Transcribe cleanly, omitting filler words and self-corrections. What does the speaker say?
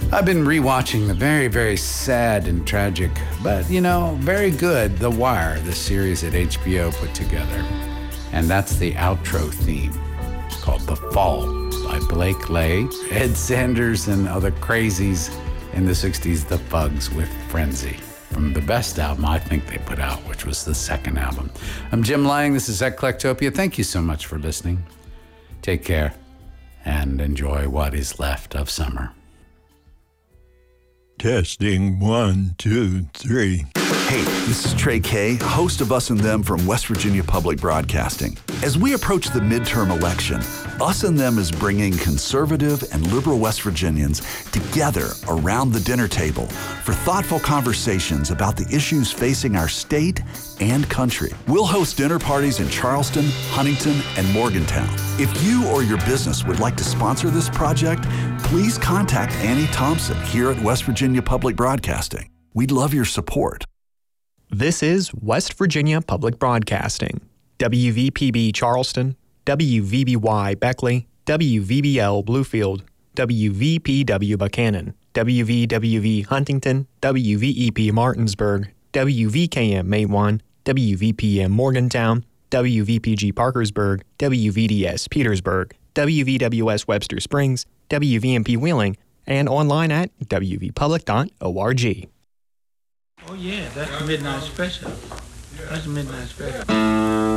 I've been rewatching the very, very sad and tragic, but, very good The Wire, the series that HBO put together. And that's the outro theme called The Fall by Blake Lay, Ed Sanders, and other crazies in the 60s, The Fugs with Frenzy, from the best album I think they put out, which was the second album. I'm Jim Lang. This is Eclectopia. Thank you so much for listening. Take care and enjoy what is left of summer. Testing 1, 2, 3. Hey, this is Trey Kay, host of Us and Them from West Virginia Public Broadcasting. As we approach the midterm election, Us and Them is bringing conservative and liberal West Virginians together around the dinner table for thoughtful conversations about the issues facing our state and country. We'll host dinner parties in Charleston, Huntington, and Morgantown. If you or your business would like to sponsor this project, please contact Annie Thompson here at West Virginia Public Broadcasting. We'd love your support. This is West Virginia Public Broadcasting, WVPB Charleston, WVBY Beckley, WVBL Bluefield, WVPW Buchanan, WVWV Huntington, WVEP Martinsburg, WVKM Maywan, WVPM Morgantown, WVPG Parkersburg, WVDS Petersburg, WVWS Webster Springs, WVMP Wheeling, and online at wvpublic.org. Oh yeah, that's the midnight special. That's the midnight special.